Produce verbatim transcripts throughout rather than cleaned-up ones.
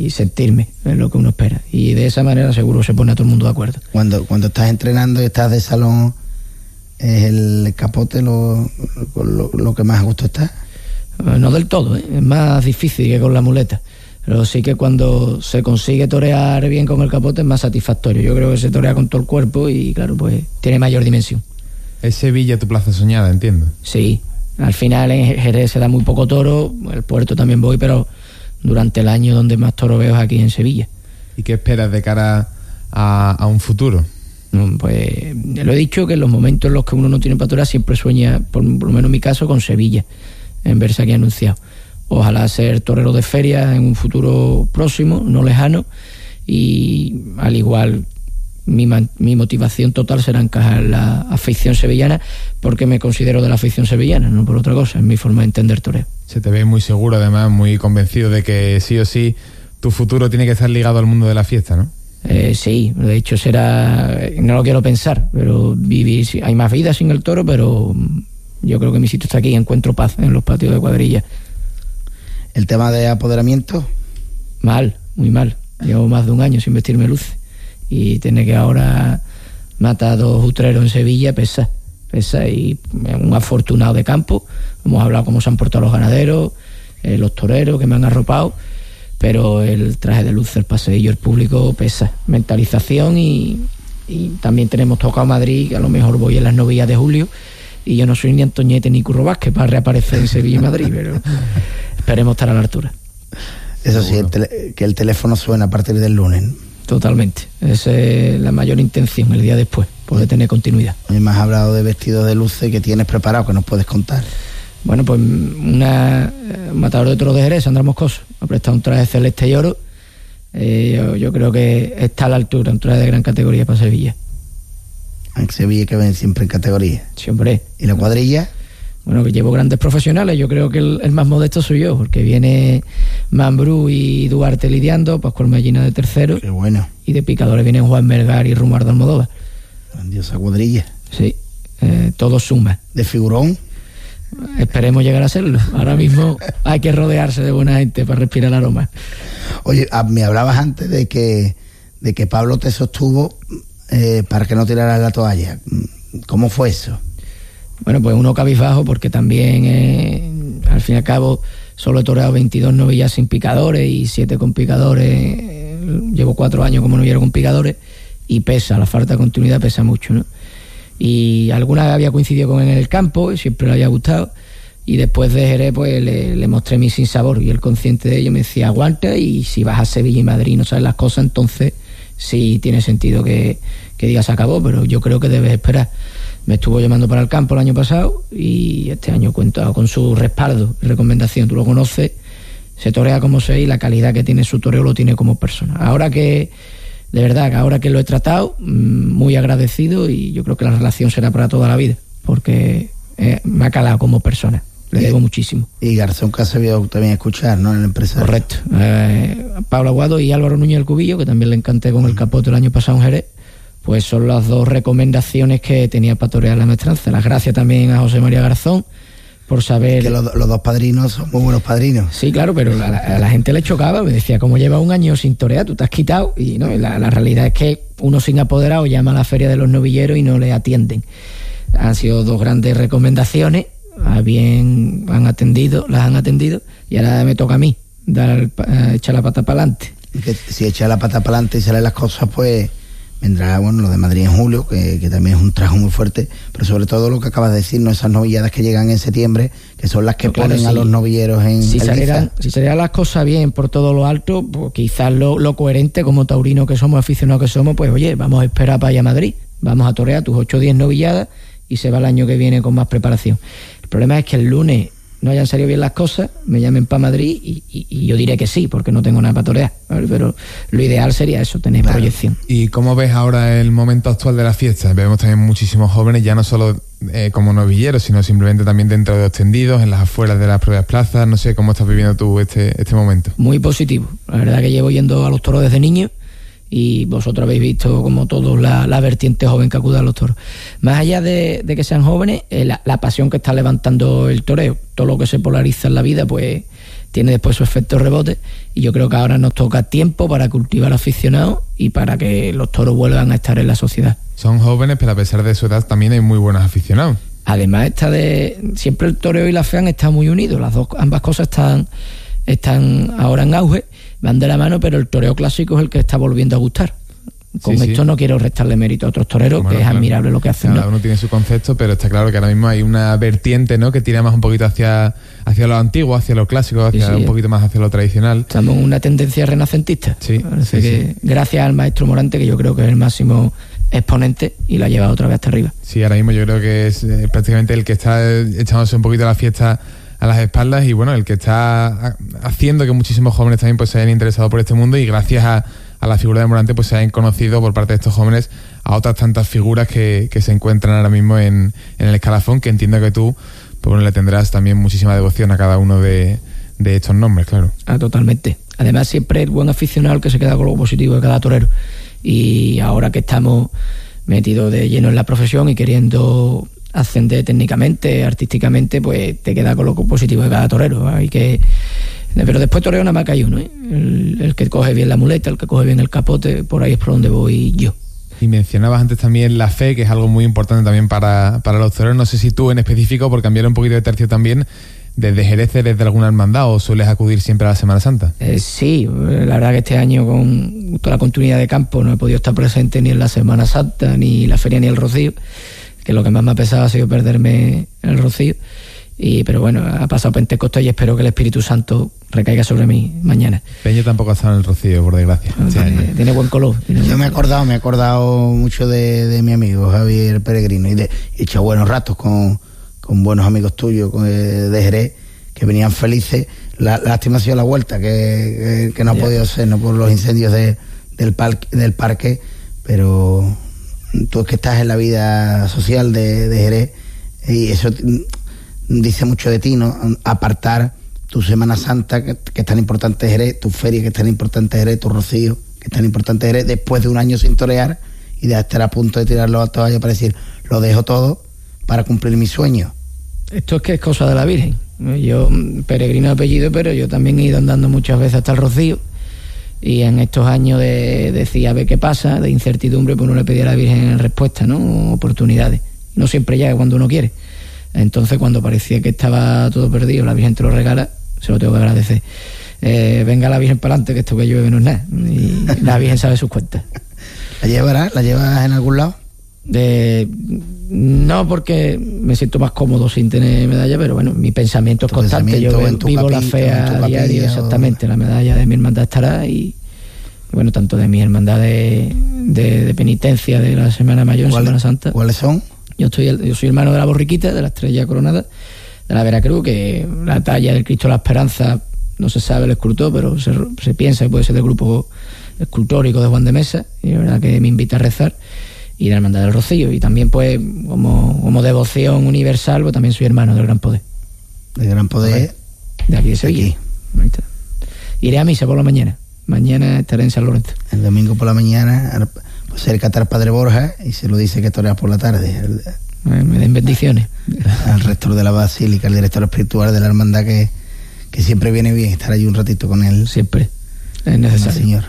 y sentirme es lo que uno espera. Y de esa manera seguro se pone a todo el mundo de acuerdo. Cuando, cuando estás entrenando y estás de salón, ¿es el capote lo, lo, lo que más a gusto está? No del todo, ¿eh? Es más difícil que con la muleta. Pero sí que cuando se consigue torear bien con el capote es más satisfactorio. Yo creo que se torea con todo el cuerpo y claro, pues tiene mayor dimensión. ¿Es Sevilla tu plaza soñada, entiendo? Sí, al final en Jerez se da muy poco toro, el Puerto también voy, pero durante el año donde más toro veo es aquí en Sevilla. ¿Y qué esperas de cara a, a un futuro? Pues lo he dicho, que en los momentos en los que uno no tiene para torear siempre sueña, por, por lo menos en mi caso, con Sevilla, en verse aquí anunciado. Ojalá ser torero de feria en un futuro próximo, no lejano, y al igual mi, mi motivación total será encajar la afición sevillana, porque me considero de la afición sevillana, no por otra cosa, es mi forma de entender toreo. Se te ve muy seguro, además, muy convencido de que sí o sí tu futuro tiene que estar ligado al mundo de la fiesta, ¿no? Eh, sí, de hecho será, no lo quiero pensar, pero vivir, hay más vida sin el toro, pero yo creo que mi sitio está aquí, encuentro paz en los patios de cuadrilla. ¿El tema de apoderamiento? Mal, muy mal. Llevo más de un año sin vestirme luces. Y tener que ahora matar a dos utreros en Sevilla pesa. Pesa y un afortunado de campo. Hemos hablado cómo se han portado los ganaderos, eh, los toreros que me han arropado. Pero el traje de luces, el paseillo, el público pesa. Mentalización y, y también tenemos tocado Madrid, que a lo mejor voy en las novillas de julio. Y yo no soy ni Antoñete ni Curro Vázquez para reaparecer en Sevilla y Madrid, pero esperemos estar a la altura. Eso sí, el tele, que el teléfono suena a partir del lunes. Totalmente. Esa es la mayor intención el día después, poder tener continuidad. A mí me has hablado de vestidos de luces que tienes preparado, que nos puedes contar. Bueno, pues una, un matador de toros de Jerez, Sandra Moscoso, ha prestado un traje celeste y oro. Eh, yo, yo creo que está a la altura, un traje de gran categoría para Sevilla. En Sevilla que ven siempre en categoría. Sí, hombre. ¿Y la cuadrilla? Bueno, que llevo grandes profesionales. Yo creo que el, el más modesto soy yo, porque viene Mambrú y Duarte lidiando, Pascual Mellina de tercero. Qué bueno. Y de picadores vienen Juan Melgar y Rumardo Almodóvar. Grandiosa cuadrilla. Sí, eh, todo suma. ¿De figurón? Esperemos llegar a serlo. Ahora mismo hay que rodearse de buena gente para respirar aroma. Oye, me hablabas antes de que, de que Pablo te sostuvo Eh, para que no tiraras la toalla. ¿Cómo fue eso? Bueno, pues uno cabizbajo, porque también eh, al fin y al cabo solo he toreado veintidós novillas sin picadores y siete con picadores. Eh, llevo cuatro años como novillero con picadores y pesa, la falta de continuidad pesa mucho, ¿no? Y alguna había coincidido con él en el campo y siempre le había gustado, y después de Jerez pues le, le mostré mi sinsabor y él, consciente de ello, me decía aguanta, y si vas a Sevilla y Madrid y no sabes las cosas, entonces sí tiene sentido que, que digas se acabó, pero yo creo que debes esperar. Me estuvo llamando para el campo el año pasado y este año cuenta con su respaldo y recomendación. Tú lo conoces, se torea como sé, y la calidad que tiene su toreo lo tiene como persona. Ahora que, de verdad, que ahora que lo he tratado, muy agradecido, y yo creo que la relación será para toda la vida, porque eh, me ha calado como persona. Le debo muchísimo. Y Garzón, que has sabido también escuchar, ¿no? En la empresa. Correcto. Eh, Pablo Aguado y Álvaro Núñez del Cubillo, que también le encanté con el capote el año pasado en Jerez, pues son las dos recomendaciones que tenía para torear la maestranza. Las gracias también a José María Garzón por saber... Que los, los dos padrinos son muy buenos padrinos. Sí, claro, pero a la, a la gente le chocaba, me decía, como llevas un año sin torear, tú te has quitado, y no, la, la realidad es que uno sin apoderado llama a la feria de los novilleros y no le atienden. Han sido dos grandes recomendaciones, a bien han atendido, las han atendido, y ahora me toca a mí dar, echar la pata para adelante. Si echa la pata para adelante y salen las cosas, pues vendrá, bueno, lo de Madrid en julio, que, que también es un trabajo muy fuerte, pero sobre todo lo que acabas de decir, ¿no? Esas novilladas que llegan en septiembre, que son las que no, claro, ponen sí. a los novilleros en si en salieran, si salieran las cosas bien por todo lo alto, pues quizás lo, lo coherente, como taurino que somos, aficionados que somos, pues oye, vamos a esperar para allá a Madrid, vamos a torear tus ocho o diez novilladas y se va el año que viene con más preparación. El problema es que el lunes no hayan salido bien las cosas, me llamen para Madrid y, y, y yo diré que sí, porque no tengo nada para torear, ¿vale? Pero lo ideal sería eso, tener claro. proyección. ¿Y cómo ves ahora el momento actual de la fiesta? Vemos también muchísimos jóvenes, ya no solo eh, como novilleros, sino simplemente también dentro de los tendidos, en las afueras de las propias plazas. No sé cómo estás viviendo tú este, este momento. Muy positivo. La verdad que llevo yendo a los toros desde niño, y vosotros habéis visto como todos la, la vertiente joven que acude a los toros. Más allá de, de que sean jóvenes, eh, la, la pasión que está levantando el toreo, todo lo que se polariza en la vida, pues tiene después su efecto rebote, y yo creo que ahora nos toca tiempo para cultivar aficionados y para que los toros vuelvan a estar en la sociedad. Son jóvenes, pero a pesar de su edad también hay muy buenos aficionados. Además, está de siempre el toreo y la fe han estado muy unidos, las dos, ambas cosas están, están ahora en auge, van de la mano, pero el toreo clásico es el que está volviendo a gustar. Con sí, esto sí. No quiero restarle mérito a otros toreros, bueno, que es claro, admirable lo que hacen. Cada ¿no? uno tiene su concepto, pero está claro que ahora mismo hay una vertiente, ¿no?, que tira más un poquito hacia, hacia lo antiguo, hacia lo clásico, hacia sí, sí. un poquito más hacia lo tradicional. Estamos en una tendencia renacentista. Sí, Parece sí, que sí. Gracias al maestro Morante, que yo creo que es el máximo exponente y lo ha llevado otra vez hasta arriba. Sí, ahora mismo yo creo que es eh, prácticamente el que está echándose un poquito la fiesta a las espaldas, y bueno, el que está haciendo que muchísimos jóvenes también pues se hayan interesado por este mundo, y gracias a a la figura de Morante pues se hayan conocido por parte de estos jóvenes a otras tantas figuras que, que se encuentran ahora mismo en, en el escalafón, que entiendo que tú pues bueno, le tendrás también muchísima devoción a cada uno de, de estos nombres, claro. Ah, totalmente. Además, siempre el buen aficionado el que se queda con lo positivo de cada torero, y ahora que estamos metidos de lleno en la profesión y queriendo ascender técnicamente, artísticamente, pues te queda con lo positivo de cada torero. Hay que Pero después toreo nada más que hay uno, ¿eh? el, el que coge bien la muleta, el que coge bien el capote, por ahí es por donde voy yo. Y mencionabas antes también la fe, que es algo muy importante también para, para los toreros. No sé si tú en específico, por cambiar un poquito de tercio también, desde Jerez, desde alguna hermandad, o sueles acudir siempre a la Semana Santa. Eh, sí, la verdad que este año con toda la continuidad de campo no he podido estar presente ni en la Semana Santa, ni la feria, ni el Rocío, que lo que más me ha pesado ha sido perderme el Rocío. Y, pero bueno, ha pasado Pentecostés y espero que el Espíritu Santo recaiga sobre mí mañana. Peña tampoco ha estado en el Rocío, por desgracia. No, tiene, sí. tiene buen color. Tiene Yo buen me he acordado, me he acordado mucho de, de mi amigo Javier Peregrino, y de, he hecho buenos ratos con, con buenos amigos tuyos con, de Jerez, que venían felices. La, lástima ha sido la vuelta, que, que, que no ha yeah. podido ser, no por los incendios de, del, parque, del parque, pero tú es que estás en la vida social de, de Jerez, y eso dice mucho de ti, ¿no? Apartar tu Semana Santa, que, que es tan importante Jerez, tu feria, que es tan importante Jerez, tu Rocío, que es tan importante Jerez, después de un año sin torear, y de estar a punto de tirarlo a toalla para decir, lo dejo todo para cumplir mi sueño. Esto es que es cosa de la Virgen. Yo, peregrino de apellido, pero yo también he ido andando muchas veces hasta el Rocío, y en estos años de decir a ver qué pasa, de incertidumbre, pues uno le pedía a la Virgen respuesta, ¿no? Oportunidades. No siempre llega cuando uno quiere. Entonces, cuando parecía que estaba todo perdido, la Virgen te lo regala, se lo tengo que agradecer. Eh, venga la Virgen para adelante, que esto que llueve no es nada. Y la Virgen sabe sus cuentas. ¿La llevarás? ¿La llevas en algún lado? De, no, porque me siento más cómodo sin tener medalla, pero bueno, mi pensamiento es constante. Yo vivo la fe a diario, exactamente. O... La medalla de mi hermandad estará, y bueno, tanto de mi hermandad de, de, de penitencia de la Semana Mayor, Semana Santa. ¿Cuáles son? Yo estoy el, yo soy hermano de la Borriquita, de la Estrella Coronada, de la Veracruz, que la talla del Cristo de la Esperanza no se sabe el escultor, pero se, se piensa que puede ser del grupo escultórico de Juan de Mesa, y la verdad que me invita a rezar, y de la Hermandad del Rocío, y también pues como, como devoción universal, pues también soy hermano del Gran Poder. ¿Del Gran Poder? De aquí de Sevilla. Aquí. Iré a misa por la mañana. Mañana estaré en San Lorenzo. El domingo por la mañana, pues cerca está el Padre Borja, y se lo dice que toreas por la tarde. El, me, me den bendiciones. Al rector de la Basílica, el director espiritual de la hermandad, que, que siempre viene bien estar allí un ratito con él. Siempre es necesario. Señor.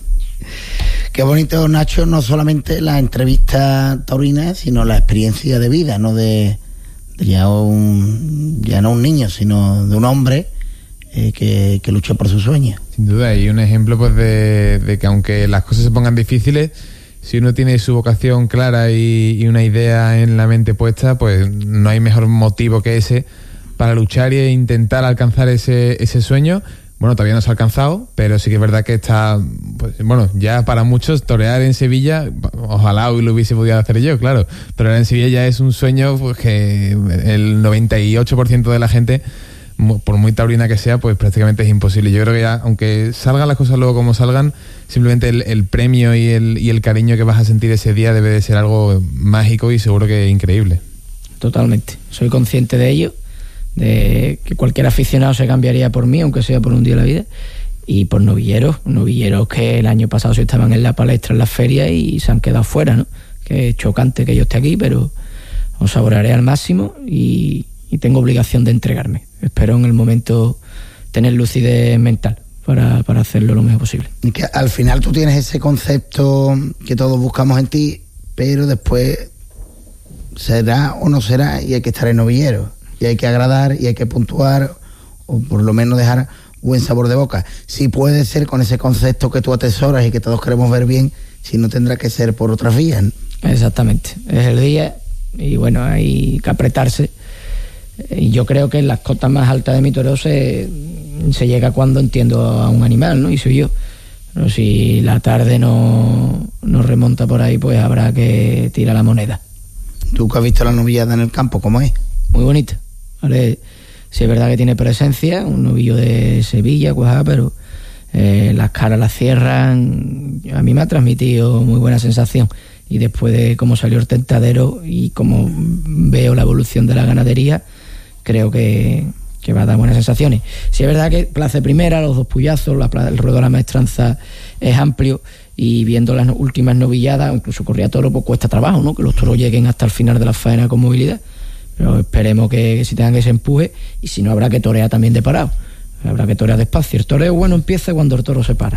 Qué bonito, Nacho, no solamente la entrevista taurina, sino la experiencia de vida, no de, de ya un ya no un niño, sino de un hombre eh, que, que luchó por sus sueños. Sin duda, y un ejemplo pues de, de que aunque las cosas se pongan difíciles, si uno tiene su vocación clara y, y una idea en la mente puesta, pues no hay mejor motivo que ese para luchar e intentar alcanzar ese, ese sueño. Bueno, todavía no se ha alcanzado, pero sí que es verdad que está, pues, bueno, ya para muchos torear en Sevilla, ojalá hoy lo hubiese podido hacer yo, claro, torear en Sevilla ya es un sueño pues, que el noventa y ocho por ciento de la gente, por muy taurina que sea, pues prácticamente es imposible. Yo creo que ya, aunque salgan las cosas luego como salgan, simplemente el, el premio y el, y el cariño que vas a sentir ese día debe de ser algo mágico y seguro que increíble. Totalmente, soy consciente de ello, de que cualquier aficionado se cambiaría por mí, aunque sea por un día de la vida, y por novilleros, novilleros que el año pasado sí estaban en la palestra, en las ferias, y se han quedado fuera, ¿no? Que es chocante que yo esté aquí, pero os saborearé al máximo y, y tengo obligación de entregarme. Espero en el momento tener lucidez mental para, para hacerlo lo mejor posible. Y que al final tú tienes ese concepto que todos buscamos en ti, pero después será o no será, y hay que estar en novillero, y hay que agradar, y hay que puntuar, o por lo menos dejar buen sabor de boca. Si puede ser con ese concepto que tú atesoras y que todos queremos ver bien, si no tendrá que ser por otras vías, ¿no? Exactamente, es el día y bueno, hay que apretarse. Y yo creo que en las cotas más altas de mi toreo se, se llega cuando entiendo a un animal, ¿no? Y soy yo. Pero si la tarde no, no remonta por ahí, pues habrá que tirar la moneda. ¿Tú que has visto la novillada en el campo, cómo es? Muy bonita, ¿vale? Sí es verdad que tiene presencia, un novillo de Sevilla, cuajá, pero eh, las caras las cierran. A mí me ha transmitido muy buena sensación. Y después de cómo salió el tentadero y cómo veo la evolución de la ganadería, creo que, que va a dar buenas sensaciones. Sí es verdad que Plaza Primera, los dos puyazos, la, el ruedo de la maestranza es amplio, y viendo las últimas novilladas, incluso corría toro, pues cuesta trabajo, ¿no? Que los toros lleguen hasta el final de la faena con movilidad. Pero esperemos que, que si tengan que se empuje, y si no habrá que torear también de parado. Habrá que torear despacio. El toreo bueno empieza cuando el toro se para.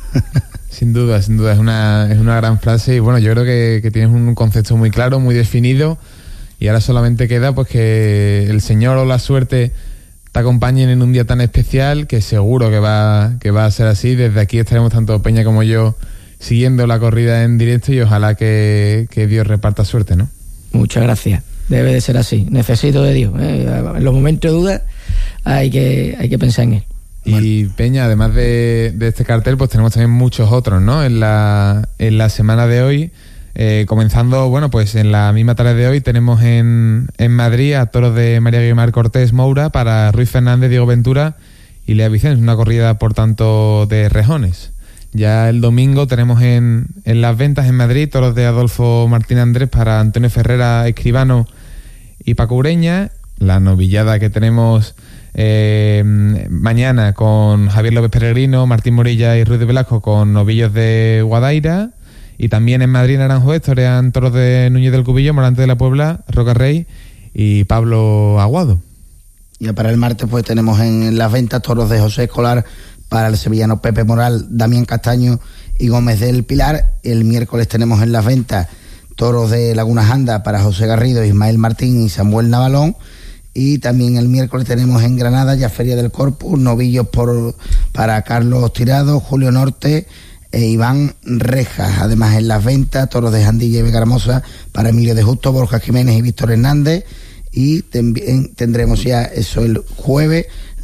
Sin duda, sin duda, es una, es una gran frase, y bueno, yo creo que, que tienes un concepto muy claro, muy definido, y ahora solamente queda pues que el Señor o la suerte te acompañen en un día tan especial, que seguro que va, que va a ser así. Desde aquí estaremos tanto Peña como yo siguiendo la corrida en directo, y ojalá que, que Dios reparta suerte, ¿no? Muchas gracias, debe de ser así, necesito de Dios, ¿eh? En los momentos de duda hay que, hay que pensar en él. Y Peña, además de, de este cartel, pues tenemos también muchos otros, ¿no? En la, en la semana de hoy, eh, comenzando, bueno, pues en la misma tarde de hoy tenemos en, en Madrid a toros de María Guimar Cortés Moura para Ruiz Fernández, Diego Ventura y Lea Vicens, una corrida por tanto de rejones. Ya el domingo tenemos en, en las ventas en Madrid toros de Adolfo Martín Andrés para Antonio Ferrera Escribano y Paco Ureña. La novillada que tenemos eh, mañana con Javier López Peregrino, Martín Morilla y Ruiz de Velasco con novillos de Guadaira. Y también en Madrid, en Aranjuez, torean toros de Núñez del Cubillo, Morante de la Puebla, Roca Rey y Pablo Aguado. Y para el martes pues tenemos en las ventas toros de José Escolar para el sevillano Pepe Moral, Damián Castaño y Gómez del Pilar. El miércoles tenemos en las ventas toros de Laguna Janda para José Garrido, Ismael Martín y Samuel Navalón. Y también el miércoles tenemos en Granada ya Feria del Corpus, novillos por, para Carlos Tirado, Julio Norte e Iván Rejas. Además en las ventas toros de Jandilla y Vega Hermosa para Emilio de Justo, Borja Jiménez y Víctor Hernández. Y también tendremos ya eso el jueves,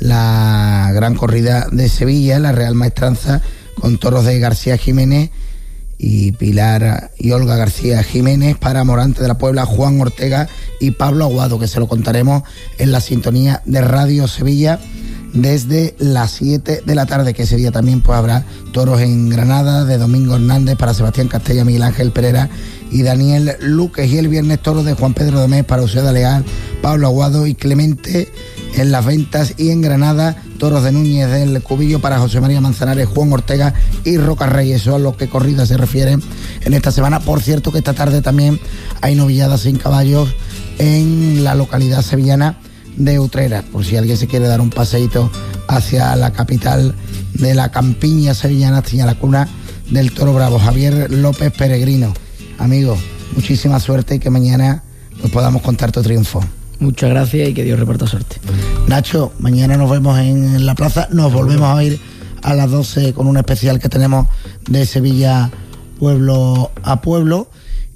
la gran corrida de Sevilla, la Real Maestranza, con toros de García Jiménez y Pilar y Olga García Jiménez para Morante de la Puebla, Juan Ortega y Pablo Aguado, que se lo contaremos en la sintonía de Radio Sevilla desde las siete de la tarde, que ese día también pues habrá toros en Granada de Domingo Hernández para Sebastián Castella, Miguel Ángel Pereira y Daniel Luques, y el viernes toros de Juan Pedro Domés para Eusebio Leal, Pablo Aguado y Clemente en las ventas, y en Granada toros de Núñez del Cubillo para José María Manzanares, Juan Ortega y Roca Rey. Eso es a lo que corrida se refiere en esta semana. Por cierto que esta tarde también hay novilladas sin caballos en la localidad sevillana de Utrera, por si alguien se quiere dar un paseíto hacia la capital de la campiña sevillana, hacia la cuna del toro bravo. Javier López Peregrino, amigo, muchísima suerte y que mañana pues podamos contar tu triunfo. Muchas gracias y que Dios reparta suerte. Nacho, mañana nos vemos en la plaza, nos volvemos a ir a las doce con un especial que tenemos de Sevilla pueblo a pueblo.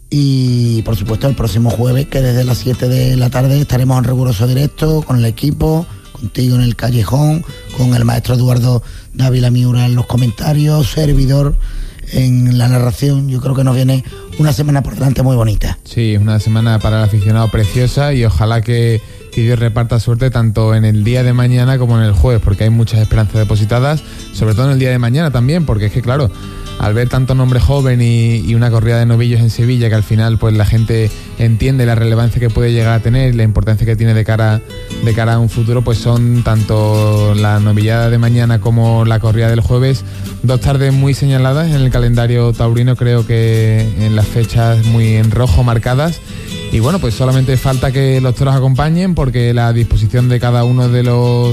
Y por supuesto el próximo jueves, que desde las siete de la tarde estaremos en riguroso directo con el equipo, contigo en el callejón, con el maestro Eduardo Dávila Miura en los comentarios, servidor en la narración. Yo creo que nos viene una semana por delante muy bonita. Sí, es una semana para el aficionado preciosa, y ojalá que, que Dios reparta suerte tanto en el día de mañana como en el jueves, porque hay muchas esperanzas depositadas, sobre todo en el día de mañana también, porque es que claro, al ver tanto nombre joven y, y una corrida de novillos en Sevilla, que al final pues la gente entiende la relevancia que puede llegar a tener, la importancia que tiene de cara, de cara a un futuro, pues son tanto la novillada de mañana como la corrida del jueves, dos tardes muy señaladas en el calendario taurino, creo que en las fechas muy en rojo marcadas. Y bueno, pues solamente falta que los toros acompañen, porque la disposición de cada uno de los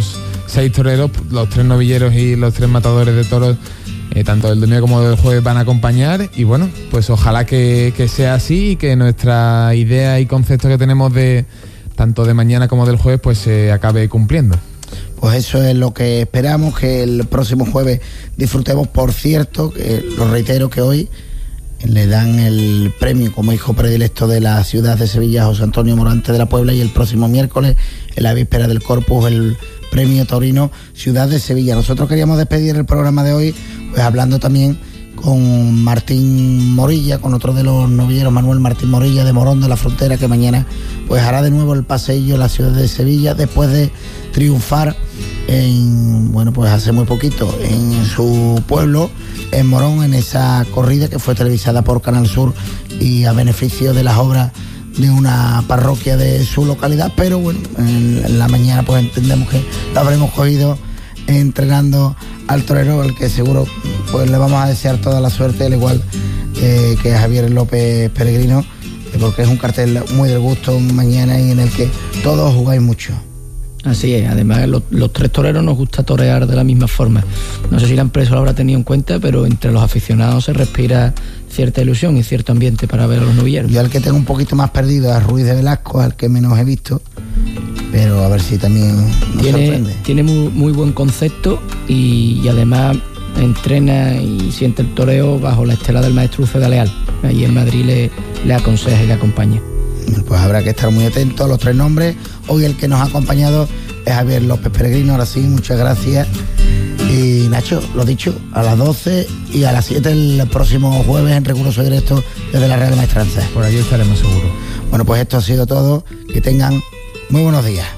seis toreros, los tres novilleros y los tres matadores de toros, eh, tanto del domingo como del jueves, van a acompañar. Y bueno, pues ojalá que, que sea así y que nuestra idea y concepto que tenemos de tanto de mañana como del jueves pues se acabe cumpliendo. Pues eso es lo que esperamos, que el próximo jueves disfrutemos. Por cierto, que lo reitero, que hoy le dan el premio como hijo predilecto de la ciudad de Sevilla a José Antonio Morante de la Puebla, y el próximo miércoles, en la víspera del Corpus, el premio taurino Ciudad de Sevilla. Nosotros queríamos despedir el programa de hoy pues hablando también con Martín Morilla, con otro de los novilleros, Manuel Martín Morilla, de Morón de la Frontera, que mañana pues hará de nuevo el paseillo en la ciudad de Sevilla después de triunfar en, bueno, pues hace muy poquito en su pueblo, en Morón, en esa corrida que fue televisada por Canal Sur y a beneficio de las obras de una parroquia de su localidad. Pero bueno, en la mañana pues entendemos que lo habremos cogido entrenando al torero, al que seguro pues le vamos a desear toda la suerte, al igual eh, que a Javier López Peregrino, eh, porque es un cartel muy del gusto mañana y en el que todos jugáis mucho. Así es, además los, los tres toreros nos gusta torear de la misma forma. No sé si la empresa lo habrá tenido en cuenta, pero entre los aficionados se respira cierta ilusión y cierto ambiente para ver a los novilleros. Yo al que tengo un poquito más perdido es a Ruiz de Velasco, al que menos he visto, pero a ver si también nos tiene, sorprende. Tiene muy, muy buen concepto y, y además entrena y siente el toreo bajo la estela del maestro Uceda Leal. Allí en Madrid le, le aconseja y le acompaña. Pues habrá que estar muy atentos a los tres nombres. Hoy el que nos ha acompañado es Javier López Peregrino. Ahora sí, muchas gracias. Y Nacho, lo dicho, a las doce y a las siete el próximo jueves en riguroso directo desde la Real Maestranza. Por allí estaremos seguros. Bueno, pues esto ha sido todo. Que tengan muy buenos días.